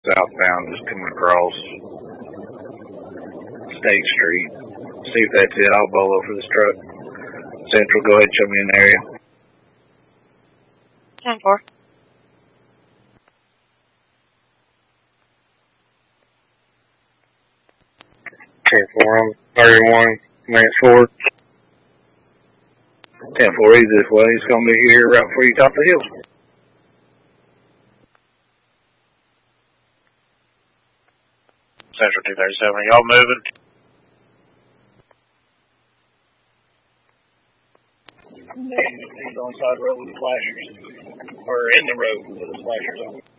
southbound, just coming across State Street. See if that's it. I'll bolo for this truck. Central, go ahead and show me an area. 10-4. I'm 31 minutes forward. 10-4, easy this way. He's going to be here right before you top the hill. Central 237, are y'all moving? He's on the side road with the flashers. Or in the road with the flashers on.